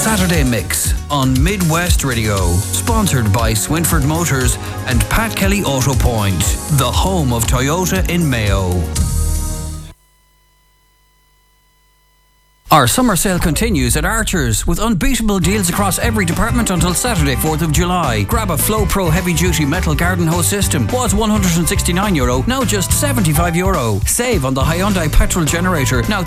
Saturday Mix on Midwest Radio. Sponsored by Swinford Motors and Pat Kelly Auto Point, the home of Toyota in Mayo. Our summer sale continues at Archer's with unbeatable deals across every department until Saturday, 4th of July. Grab a Flow Pro heavy-duty metal garden hose system. Was €169, now just €75. Save on the Hyundai petrol generator, now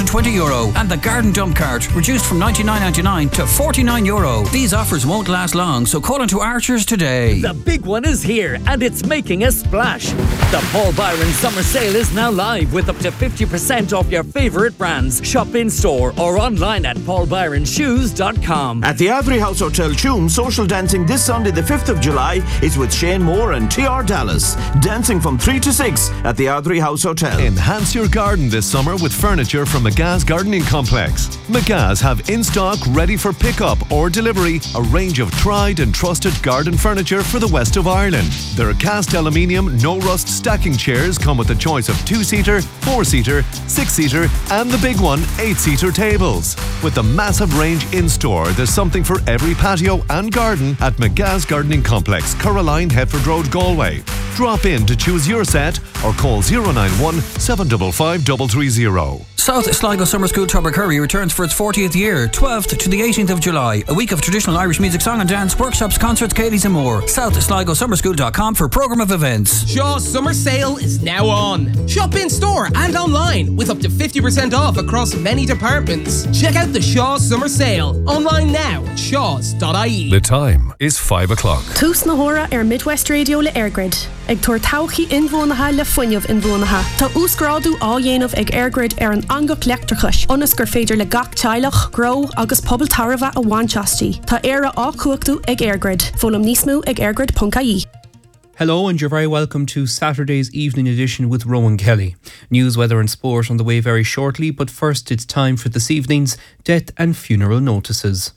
€320. And the garden dump cart, reduced from €99.99 to €49. These offers won't last long, so call into Archer's today. The big one is here, and it's making a splash. The Paul Byron summer sale is now live with up to 50% off your favourite brands. Shop in-store or online at paulbyronshoes.com. At the Avery House Hotel Tuam, social dancing this Sunday the 5th of July is with Shane Moore and TR Dallas. Dancing from 3 to 6 at the Avery House Hotel. Enhance your garden this summer with furniture from McGah's Gardening Complex. McGah's have in stock, ready for pickup or delivery, a range of tried and trusted garden furniture for the west of Ireland. Their cast aluminium, no rust stacking chairs come with a choice of 2-seater, 4-seater, 6-seater and the big one, 8-seater tables. With the massive range in store, there's something for every patio and garden at McGah's Gardening Complex, Caroline, Headford Road, Galway. Drop in to choose your set or call 091 755 330. South Sligo Summer School Tubbercurry returns for its 40th year, 12th to the 18th of July. A week of traditional Irish music, song and dance, workshops, concerts, Katie's and more. SouthSligoSummerSchool.com for programme of events. Shaw's summer sale is now on. Shop in store and online with up to 50% off across many departments. Check out the Shaw's summer sale online now at shaws.ie. The time is 5 o'clock. Tús na hora Midwest Radio le Airgrid. Ag tuair tauchaí inmhónatha le fuinneamh inmhónatha. Tá úsgráadú á dhéanamh ag Airgrid an angach leachtarchais, ionas gur féidir le gach teilech, gró agus pobal tarbha a bhainteastí. Tá éire á cuachtú ag Airgrid. Fólam níos mó ag airgrid.ie. Hello and you're very welcome to Saturday's evening edition with Rowan Kelly. News, weather and sport on the way very shortly, but first it's time for this evening's death and funeral notices.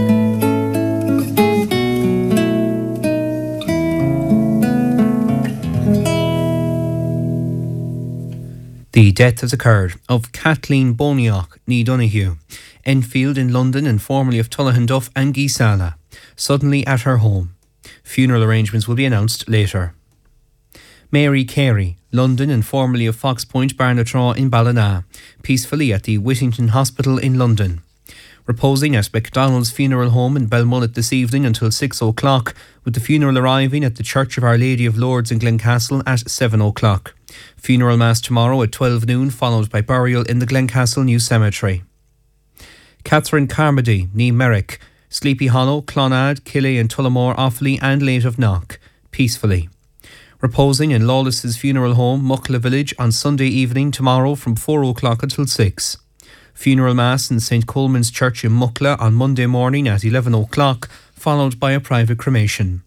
The death has occurred of Kathleen Boniach, ní Donoghue, Enfield in London and formerly of Tullahanduff and Geesala, suddenly at her home. Funeral arrangements will be announced later. Mary Carey, London and formerly of Fox Point, Barnatraw in Ballina, peacefully at the Whittington Hospital in London. Reposing at MacDonald's Funeral Home in Belmullet this evening until 6 o'clock, with the funeral arriving at the Church of Our Lady of Lourdes in Glencastle at 7 o'clock. Funeral mass tomorrow at 12 noon, followed by burial in the Glencastle New Cemetery. Catherine Carmody, ní Merrick, Sleepy Hollow, Clonard, Killey and Tullamore, Offaly and Late of Knock, peacefully. Reposing in Lawless's Funeral Home, Muckla Village, on Sunday evening tomorrow from 4 o'clock until 6. Funeral mass in St Coleman's Church in Muckla on Monday morning at 11 o'clock, followed by a private cremation.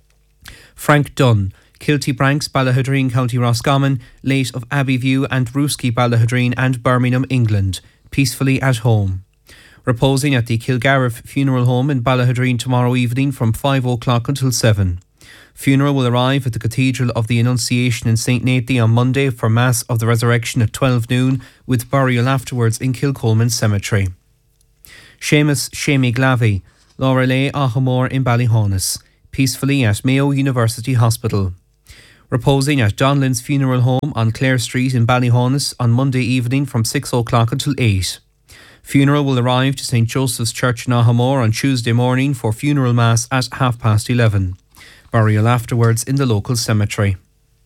Frank Dunn, Kilty Branks, Ballahadreen, County Roscommon, late of Abbeyview and Rooski, Ballahadreen and Birmingham, England, peacefully at home. Reposing at the Kilgariff Funeral Home in Ballahadreen tomorrow evening from 5 o'clock until 7. Funeral will arrive at the Cathedral of the Annunciation in St Nathan on Monday for Mass of the Resurrection at 12 noon, with burial afterwards in Kilcolman Cemetery. Seamus Shamey Glavey, Laurelay Ahamore in Ballyhaunis, peacefully at Mayo University Hospital. Reposing at Donlin's Funeral Home on Clare Street in Ballyhaunis on Monday evening from 6 o'clock until 8. Funeral will arrive to St Joseph's Church in Ahamore on Tuesday morning for funeral mass at 11:30. Burial afterwards in the local cemetery.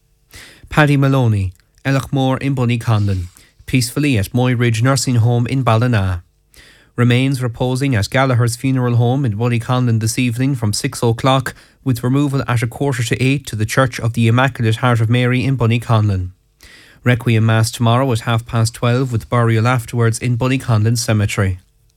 Paddy Maloney, Ellachmore in Bunnyconlon, peacefully at Moy Ridge Nursing Home in Ballina. Remains reposing at Gallagher's Funeral Home in Bunnyconlon this evening from 6 o'clock, with removal at 7:45 to the Church of the Immaculate Heart of Mary in Bunnyconlon. Requiem Mass tomorrow at 12:30 with burial afterwards in Bunnyconlon Cemetery.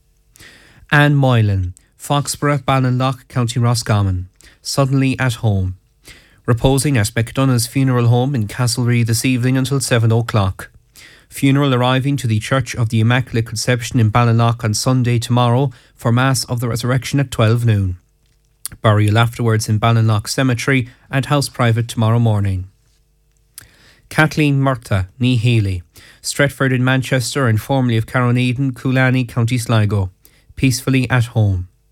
Anne Moylan, Foxborough, Ballinlough, County Roscommon, suddenly at home. Reposing at McDonough's Funeral Home in Castlereagh this evening until 7 o'clock. Funeral arriving to the Church of the Immaculate Conception in Ballinlough on Sunday tomorrow for Mass of the Resurrection at 12 noon. Burial afterwards in Ballinlough Cemetery and house private tomorrow morning. Kathleen Murtagh, ní Healy, Stretford in Manchester and formerly of Carroneeden, Coolani, County Sligo, peacefully at home.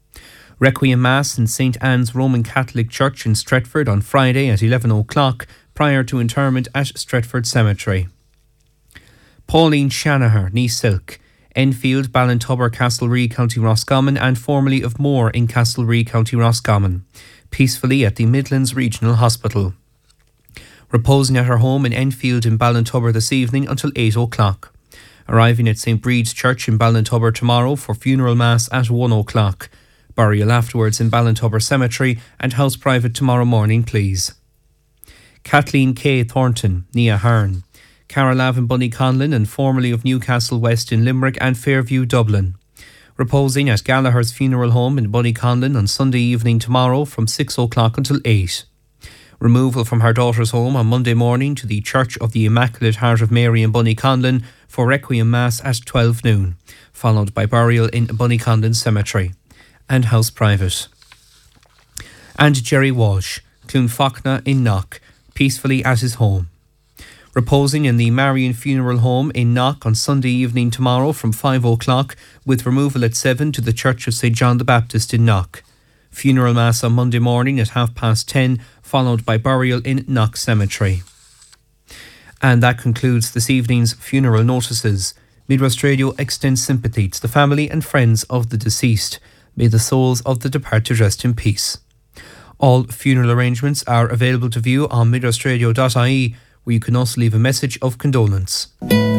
Requiem Mass in St Anne's Roman Catholic Church in Stretford on Friday at 11 o'clock prior to interment at Stretford Cemetery. Pauline Shanaher, ní Silk, Enfield, Ballintubber, Castlereagh, County Roscommon, and formerly of Moore in Castlereagh, County Roscommon, peacefully at the Midlands Regional Hospital. Reposing at her home in Enfield in Ballintubber this evening until 8 o'clock. Arriving at St Breed's Church in Ballintubber tomorrow for funeral mass at 1 o'clock. Burial afterwards in Ballintubber Cemetery and house private tomorrow morning, please. Kathleen K. Thornton, Nia Hearn. Carolav in Bunnyconlin and formerly of Newcastle West in Limerick and Fairview, Dublin. Reposing at Gallagher's Funeral Home in Bunnyconlin on Sunday evening tomorrow from 6 o'clock until 8. Removal from her daughter's home on Monday morning to the Church of the Immaculate Heart of Mary in Bunnyconlin for Requiem Mass at 12 noon, followed by burial in Bunnyconlin Cemetery and house private. And Jerry Walsh, Clonfachna in Knock, peacefully at his home. Reposing in the Marion Funeral Home in Knock on Sunday evening tomorrow from 5 o'clock, with removal at 7 to the Church of St John the Baptist in Knock. Funeral Mass on Monday morning at 10:30, followed by burial in Knock Cemetery. And that concludes this evening's funeral notices. Midwest Radio extends sympathy to the family and friends of the deceased. May the souls of the departed rest in peace. All funeral arrangements are available to view on midwestradio.ie, where you can also leave a message of condolence.